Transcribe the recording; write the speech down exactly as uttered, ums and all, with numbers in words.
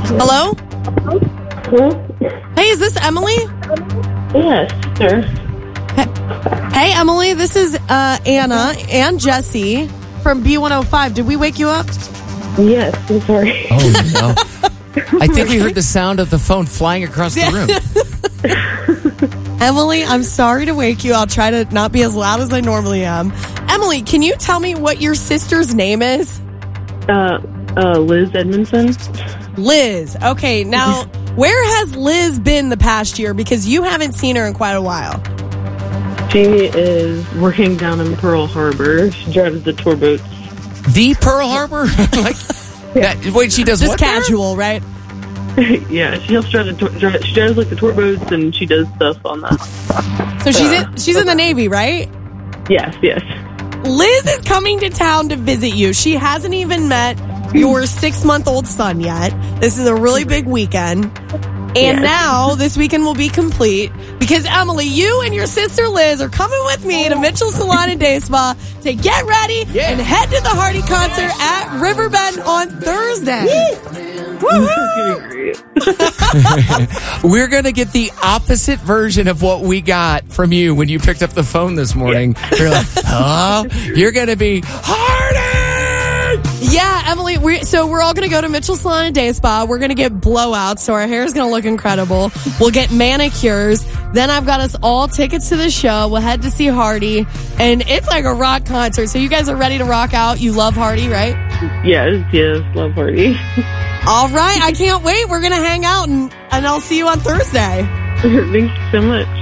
Hello? Hello? Hey, is this Emily? Yes, sir. Hey, Emily, this is uh, Anna and Jesse from B one oh five. Did we wake you up? Yes, I'm sorry. Oh, no. I think we heard the sound of the phone flying across the room. Emily, I'm sorry to wake you. I'll try to not be as loud as I normally am. Emily, can you tell me what your sister's name is? Uh, uh, Liz Edmondson. Liz. Okay, now, where has Liz been the past year? Because you haven't seen her in quite a while. She is working down in Pearl Harbor. She drives the tour boats. The Pearl Harbor? like that, Wait, she does Just what casual, right? Yeah, she helps drive, the tour, drive. She drives like the tour boats, and she does stuff on that. So she's in, she's in the Navy, right? Yes, yes. Liz is coming to town to visit you. She hasn't even met your six-month-old son yet. This is a really big weekend. And Yes. now this weekend will be complete because, Emily, you and your sister Liz are coming with me to Mitchell Salon and Day Spa to get ready Yeah. and head to the Hardy concert at Riverbend on Thursday. Woohoo! We're going to get the opposite version of what we got from you when you picked up the phone this morning. You're like, oh, you're going to be Hardy! Yeah, Emily, we so we're all going to go to Mitchell Salon and Day Spa. We're going to get blowouts, so our hair is going to look incredible. We'll get manicures. Then I've got us all tickets to the show. We'll head to see Hardy, and it's like a rock concert. So you guys are ready to rock out. You love Hardy, right? Yes, yes, love Hardy. All right, I can't wait. We're going to hang out, and, and I'll see you on Thursday. Thank you so much.